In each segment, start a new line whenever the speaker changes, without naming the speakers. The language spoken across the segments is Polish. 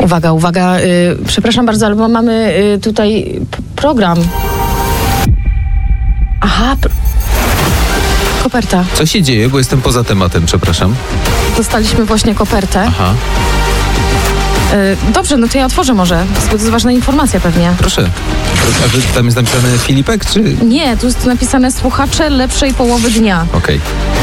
Uwaga, przepraszam bardzo, ale bo mamy tutaj program. Aha, koperta.
Co się dzieje? Bo jestem poza tematem, przepraszam.
Dostaliśmy właśnie kopertę.
Aha.
Dobrze, no to ja otworzę może. To jest ważna informacja pewnie.
Proszę. A tam jest napisane Filipek, czy...
Nie, tu jest napisane słuchacze lepszej połowy dnia.
Okej.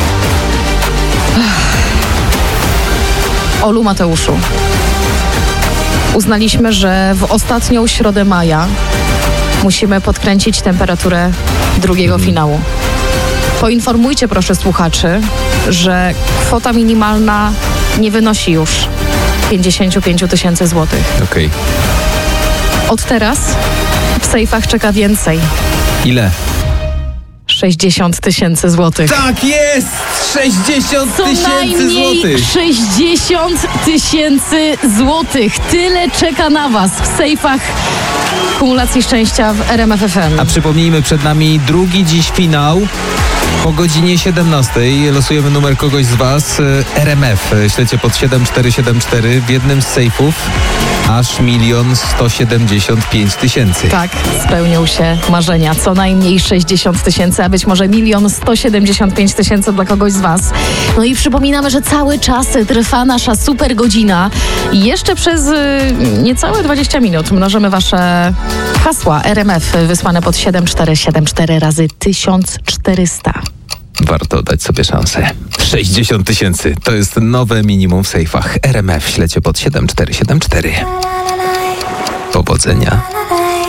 Olu Mateuszu. Uznaliśmy, że w ostatnią środę maja musimy podkręcić temperaturę drugiego finału. Poinformujcie proszę słuchaczy, że kwota minimalna nie wynosi już 55 000 złotych.
Okej.
Od teraz w sejfach czeka więcej.
Ile?
60 000 złotych.
Tak jest! 60
Co
000
najmniej
złotych!
60 000 złotych. Tyle czeka na was w sejfach kumulacji szczęścia w RMF FM.
A przypomnijmy, przed nami drugi dziś finał. Po godzinie 17 losujemy numer kogoś z was. RMF. Śledźcie pod 7474 w jednym z sejfów. Aż 1 175 000.
Tak, spełnią się marzenia. Co najmniej 60 000, a być może 1 175 000 dla kogoś z was. No i przypominamy, że cały czas trwa nasza super godzina. I jeszcze przez niecałe 20 minut mnożymy wasze hasła RMF wysłane pod 7474 razy 1400.
Warto dać sobie szansę. 60 000 to jest nowe minimum w sejfach. RMF. Śledźcie pod 7474. Powodzenia.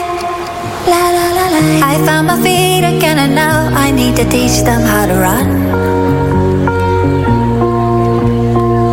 I found my feet again and now I need to teach them how to run.